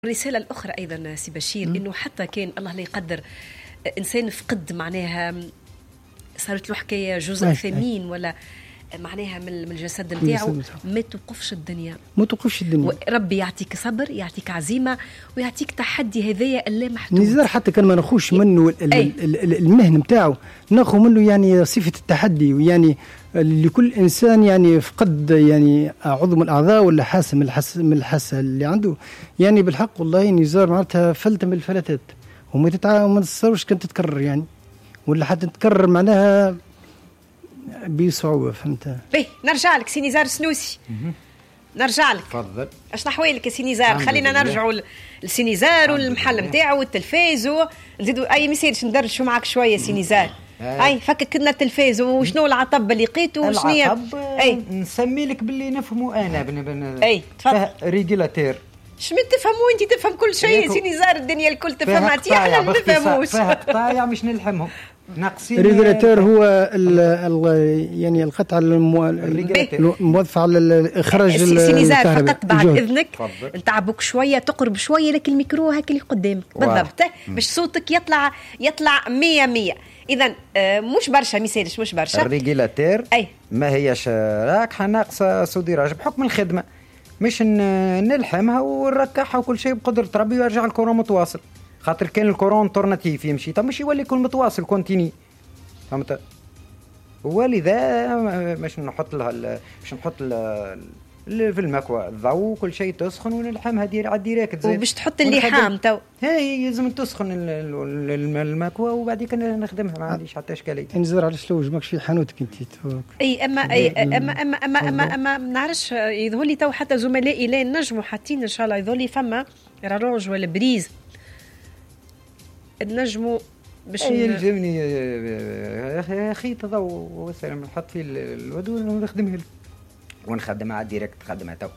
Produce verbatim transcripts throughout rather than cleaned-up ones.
الرسالة الأخرى أيضا سي بشير إنه حتى كان الله لا يقدر إنسان فقد معناها صارت له حكاية جزء ثمين ولا معناها من الجسد نتاعو ما توقفش الدنيا ما توقفش الدنيا ربي يعطيك صبر يعطيك عزيمة ويعطيك تحدي هذايا اللا محدود. نزار حتى كان ما نخوش منه المهن نتاعو ناخذ منه يعني صفة التحدي ويعني لكل إنسان يعني فقد يعني عضو من الأعضاء ولا حاسة من الحاسة من الحاسة اللي عنده يعني بالحق والله نزار معناتها فلتة من الفلتات وما تتع وما تصورش كانت تتكرر يعني ولا حتى تتكرر معناها بصعوبة. فهمت؟ بيه نرجع لك سي نزار سنوسي نرجع لك تفضل. اش نحوالك يا سي نزار خلينا نرجعوا لسي نزار والمحل نتاعو والتلفاز ونزيدوا اي ميسيرش ندردشوا معك شويه سي نزار. اي فكك لنا التلفاز وشنو العطب اللي لقيته وشنو العطب اي نسمي لك باللي نفهموا انا بن بن اي تفضل ريجيلاتير شمن تفهموا انت تفهم كل شيء سي نزار الدنيا الكل تفهمها انت احنا ما نفهموش فيها قطايع مش نلحمهم ناقصين. الريجولاتور هو ال ال يعني القطعه الموظفه على اخراج سي نزار فقط بعد اذنك نتعبوك شويه تقرب شويه لك الميكرو هاك اللي قدامك بالضبط باش صوتك يطلع يطلع مية مية. اذا مش برشا ميسالش مش برشا. الريجولاتور ما هيش راكحه ناقصه صديراج بحكم الخدمه مش نلحمها ونركعها وكل شيء بقدره ربي ويرجع الكورون متواصل خاطر كان الكورون تورناتيف يمشي طب مش يولي يكون متواصل كونتيني. فهمت؟ ولذا مش نحط لها مش نحط لها في المكوى الضوء وكل شيء تسخن ونلحمها دير على الديريكت زي وباش تحط اللحام تو هي لازم تسخن المكوى وبعديك نخدمها ما عنديش حتى اشكاليه. نزور على شلوج ماكش في حانوتك انت. اي اما اي اما اما اما اما, أما ما نعرفش يظهر لي تو حتى زملائي لا نجموا حاطين ان شاء الله يظهر لي فما رارونج ولا بريز النجموا باش يلزمني يا اخي تضو وسلام نحط فيه الودون ونخدمها ونخدمها على ديريكت نخدمها تو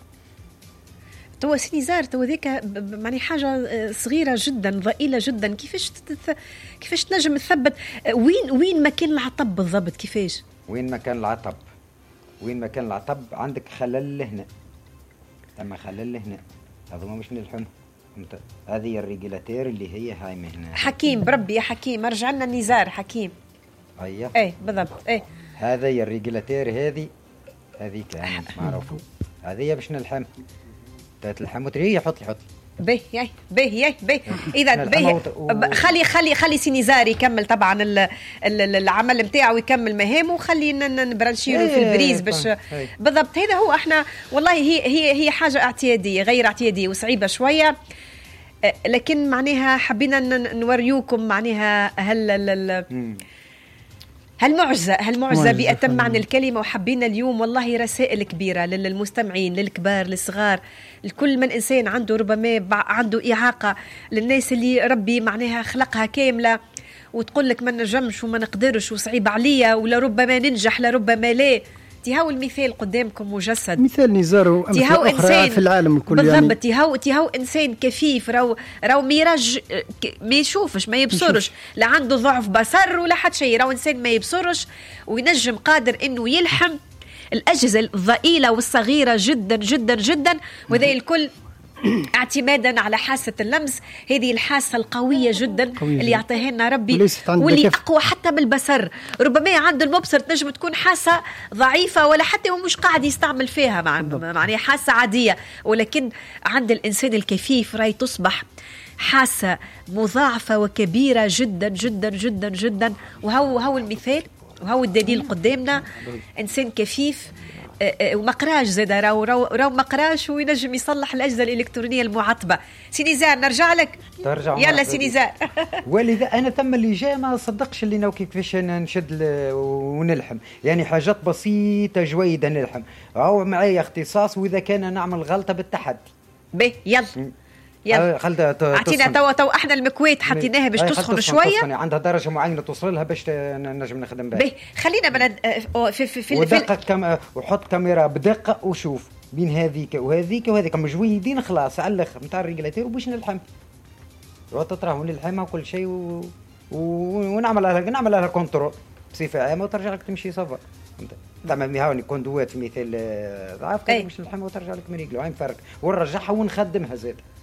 تو سي نزار تو ذيك معني حاجه صغيره جدا ضئيله جدا كيفاش تتث... كيفاش تنجم تثبت وين وين مكان العطب بالضبط كيفاش وين مكان العطب وين مكان العطب عندك خلل هنا اما خلل هنا هذا مش نلحم. هذه الريجولاتير اللي هي هاي مهنة حكيم بربي يا حكيم ارجع لنا النزار حكيم. ايوه اي بالضبط اي هذا هي الريجولاتير هذه هذه كان معروفه هذه باش نلحم تلحم وتري حط لي حط به ياي به ياي به اذا به خلي خلي خلي سي نزار يكمل طبعا ال ال العمل نتاعو يكمل مهامه وخلينا نبرانشيرو في البريز باش بالضبط. هذا هو احنا والله هي هي هي حاجه اعتياديه غير اعتياديه وصعيبه شويه لكن معناها حبينا نوريوكم معناها هل هالمعجزة هالمعجزة بأتم معنى الكلمة. وحبينا اليوم والله رسائل كبيرة للمستمعين للكبار للصغار لكل من إنسان عنده ربما عنده إعاقة للناس اللي ربي معناها خلقها كاملة وتقول لك ما نجمش وما نقدرش وصعيب عليا ولا ربما ننجح لربما لا. تيهاو المثال قدامكم مجسد مثال نزار وأمثلة أخرى في العالم الكل بالضبط يعني. تيهاو تيهاو إنسان كفيف راو راو ميرج ما يشوفش ما يبصرش لا عنده ضعف بصر ولا حد شيء راو إنسان ما يبصرش وينجم قادر إنه يلحم الأجهزة الضئيلة والصغيرة جدا جدا جدا وذي الكل اعتمادا على حاسة اللمس هذه الحاسة القوية جدا قوية اللي يعطيها لنا ربي واللي أقوى حتى بالبصر. ربما عند المبصر تنجم تكون حاسة ضعيفة ولا حتى هو مش قاعد يستعمل فيها مع معناها حاسة عادية ولكن عند الإنسان الكفيف راي تصبح حاسة مضاعفة وكبيرة جدا جدا جدا جدا. وهو هو المثال وهو الدليل قدامنا إنسان كفيف ومقراش زاد راو راو راو مقراش وينجم يصلح الأجهزة الإلكترونية المعطبة. سي نزار نرجع لك ترجع يلا سي نزار. ولذا أنا ثم اللي جاء ما صدقش اللي ناو كيفاش نشد ونلحم يعني حاجات بسيطة جويدة نلحم أو معي اختصاص وإذا كان نعمل غلطة بالتحدي به يلا يلا اعطينا توا توا احنا المكويت حطيناها باش تسخن شويه عندها درجه معينه توصل لها باش نجم نخدم بها. خلينا بلد في في في ودقق كم وحط كاميرا بدقه وشوف بين هذيك وهذيك وهذيك مجويدين خلاص على الاخر نتاع الريجلاتير وباش نلحم وتطرحوا نلحمها وكل شيء و... و... ونعمل لها نعمل لها كنترول بصفه عامه وترجع لك تمشي صفا. تعمل هاوني كوندوات في مثال ضعف كان باش نلحمها وترجع لك من رجله عين فرق ونرجعها ونخدمها زاد.